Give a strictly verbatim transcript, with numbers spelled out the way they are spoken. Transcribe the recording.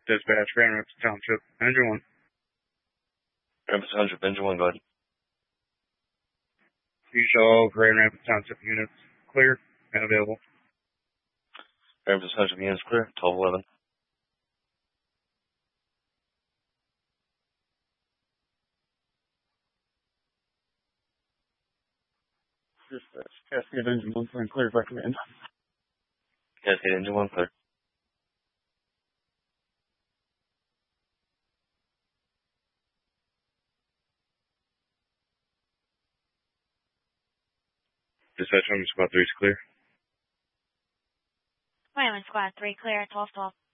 Dispatch, Grand Rapids Township, Engine one. Grand Rapids Township, Engine one, go ahead. You show all Grand Rapids Township units clear and available. Grand Rapids Township units clear, twelve eleven. Dispatch, Cascade Engine one, for clear, recommend. Cascade Engine one, clear. Dispatch, Homing Squad three is clear. Wyoming Squad three clear, twelve twelve.